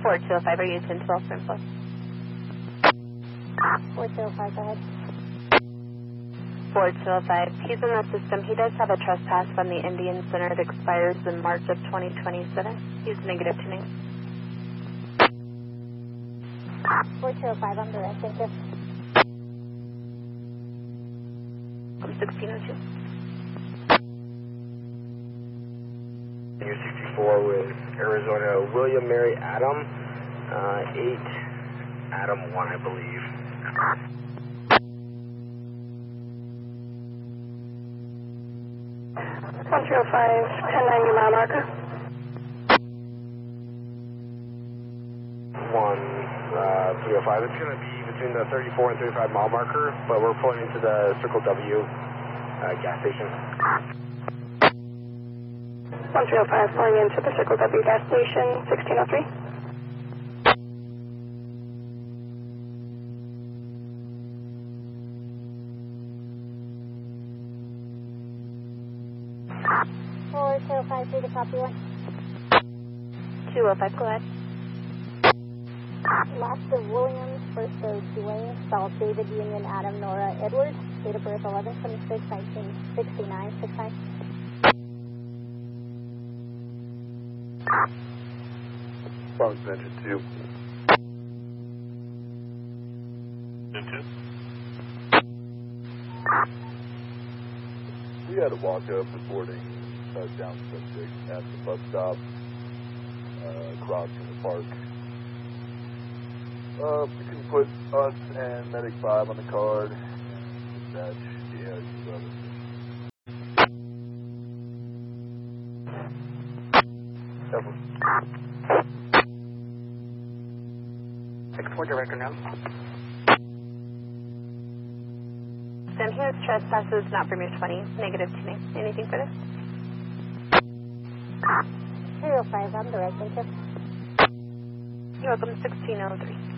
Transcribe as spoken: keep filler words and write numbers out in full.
four two oh five, are you ten twelve Springfield? four two oh five, go ahead. four two oh five, he's in the system. He does have a trespass from the Indian Center that expires in March of twenty twenty-seven. He's negative tuning. four two oh five, I'm direct, thank you. I'm sixteen oh two. You're sixty-four with Arizona William Mary Adam, uh, eight Adam one, I believe. one three oh five, ten ninety mile marker. one three oh five, it's going to be between the thirty-four and thirty-five mile marker, but we're pulling into the Circle W uh, gas station. one three oh five, pulling into the Circle W gas station, sixteen oh three. four two oh five, three to copy one. two oh five, go ahead. Last of Williams, first of Dwayne, South David Union, Adam, Nora, Edward, date of birth eleven twenty-six nineteen sixty-nine, six nine. Bronx Engine two. Engine two? We had a walk-up reporting uh, down subject at the bus stop uh, across from the park. Uh, you can put us and Medic five on the card. Dispatch, yeah, you got it. six four director now. Sam, here's trespasses, not from your twenty, negative tuning. Anything for this? three oh five, I'm direct, thank you. You're welcome, sixteen oh three.